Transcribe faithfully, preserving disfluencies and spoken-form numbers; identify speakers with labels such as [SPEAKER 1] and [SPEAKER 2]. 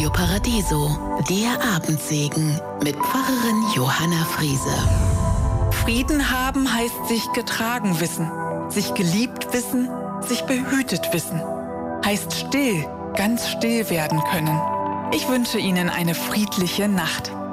[SPEAKER 1] Radio Paradiso, der Abendsegen mit Pfarrerin Johanna Friese.
[SPEAKER 2] Frieden haben heißt sich getragen wissen, sich geliebt wissen, sich behütet wissen. Heißt still, ganz still werden können. Ich wünsche Ihnen eine friedliche Nacht.